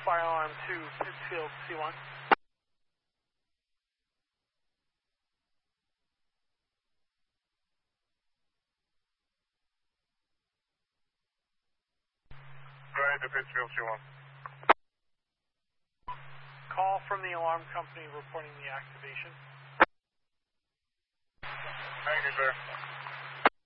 fire alarm 2, Pittsfield, C1. Go ahead to Pittsfield, C1. Call from the alarm company reporting the activation. Thank you, sir.